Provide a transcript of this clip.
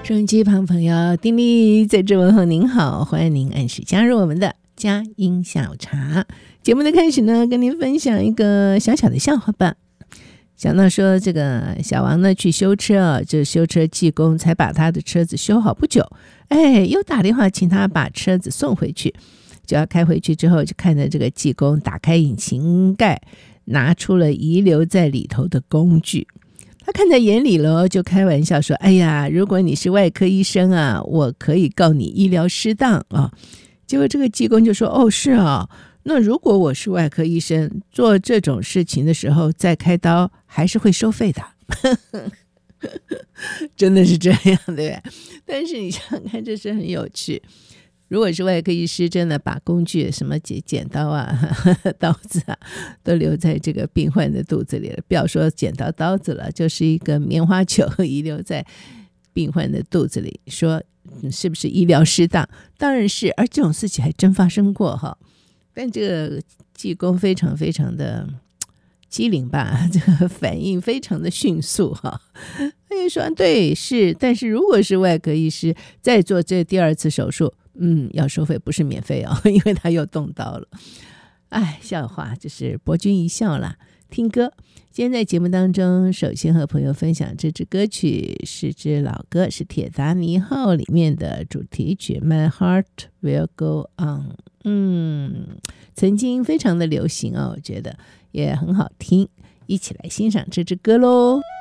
收音机旁朋友，丁力在这问候您好，欢迎您按时加入我们的佳音下午茶。节目的开始呢，跟您分享一个小小的笑话吧。想到说这个小王呢去修车，这修车技工才把他的车子修好不久，又打电话请他把车子送回去。就要开回去之后，就看着这个技工打开引擎盖，拿出了遗留在里头的工具。他看在眼里了，就开玩笑说：“哎呀，如果你是外科医生啊，我可以告你医疗失当啊。”结果这个技工就说：“哦，是啊，那如果我是外科医生，做这种事情的时候再开刀，还是会收费的。”真的是这样，对不对？但是你想想看，这是很有趣。如果是外科医师，真的把工具什么剪刀啊、刀子啊，都留在这个病患的肚子里了，不要说剪刀刀子了，就是一个棉花球遗留在病患的肚子里，说是不是医疗失当？当然是，而这种事情还真发生过哈。但这个技工非常非常的机灵吧，这个反应非常的迅速哈。他就说对是，但是如果是外科医师再做这第二次手术，要收费，不是免费哦，因为他又动刀了。哎，笑话就是博君一笑啦。听歌，今天在节目当中，首先和朋友分享这支歌曲是支老歌，是铁达尼号里面的主题曲 My Heart Will Go On。曾经非常的流行哦，我觉得也很好听，一起来欣赏这支歌咯。